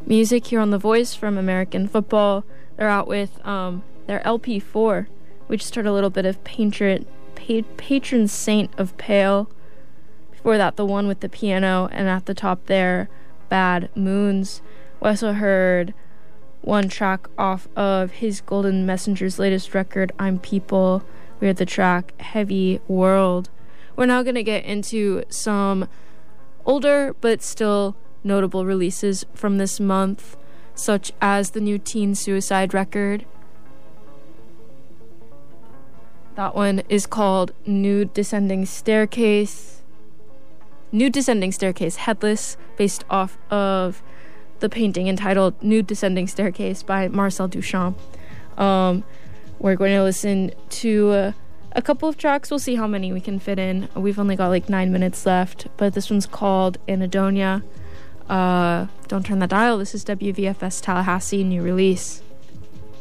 music here on The Voice from American Football. They're out with their LP4. We just heard a little bit of Patron Saint of Pale. Before that, the one with the piano, and at the top there, Bad Moons. We also heard one track off of his Golden Messenger's latest record, I'm People. We heard the track Heavy World. We're now going to get into some older but still notable releases from this month, such as the new Teen Suicide record. That one is called Nude Descending Staircase, Headless, based off of the painting entitled Nude Descending Staircase by Marcel Duchamp. We're going to listen to a couple of tracks. We'll see how many we can fit in. We've only got like 9 minutes left, but this one's called Anadonia. Don't turn that dial. This is WVFS Tallahassee, new release.